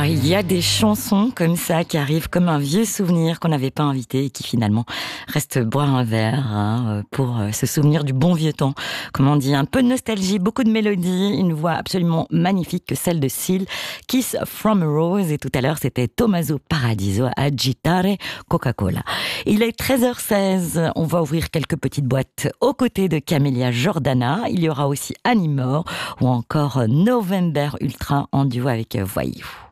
Il y a des chansons comme ça qui arrivent comme un vieux souvenir qu'on n'avait pas invité et qui finalement restent boire un verre pour se souvenir du bon vieux temps. Comme on dit, un peu de nostalgie, beaucoup de mélodies, une voix absolument magnifique que celle de Seal, Kiss from a Rose, et tout à l'heure c'était Tommaso Paradiso à Agitare Coca-Cola. Il est 13h16, on va ouvrir quelques petites boîtes aux côtés de Camélia Jordana. Il y aura aussi Annie Moore ou encore November Ultra en duo avec Voyou.